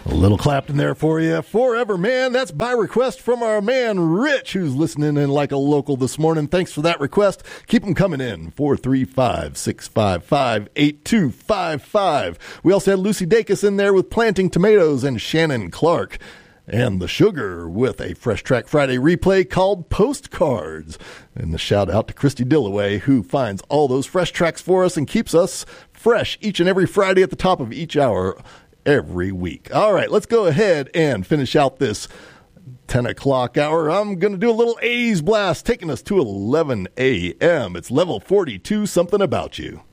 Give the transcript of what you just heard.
A little Clapton there for you. Forever Man, that's by request from our man Rich, who's listening in like a local this morning. Thanks for that request. Keep them coming in. 435-655-8255. We also had Lucy Dacus in there with Planting Tomatoes and Shannon Clark. And The Sugar with a Fresh Track Friday replay called Postcards. And the shout out to Christy Dillaway, who finds all those fresh tracks for us and keeps us fresh each and every Friday at the top of each hour every week. All right, let's go ahead and finish out this 10 o'clock hour. I'm going to do a little 80s blast, taking us to 11 a.m. It's Level 42, Something About You.